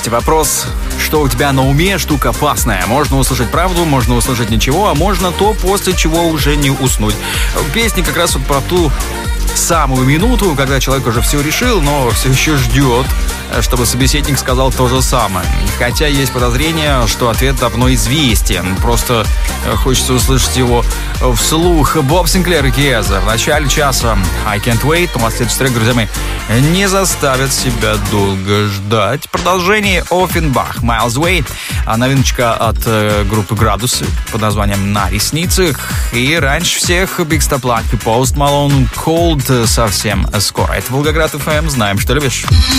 есть вопрос, что у тебя на уме, штука опасная. Можно услышать правду, можно услышать ничего, а можно то, после чего уже не уснуть. Песня как раз вот про ту самую минуту, когда человек уже все решил, но все еще ждет, чтобы собеседник сказал то же самое. Хотя есть подозрение, что ответ давно известен. Просто хочется услышать его вслух. Боб Синклер и Киеза в начале часа I Can't Wait. У нас следующий трек, друзья мои, не заставит себя долго ждать. Продолжение Offenbach, Miles Away. Новиночка от группы Градусы под названием «На ресницах». И раньше всех Big Step Lucky, Post Malone, Cold совсем скоро. Это Волгоград ФМ. Знаем, что любишь.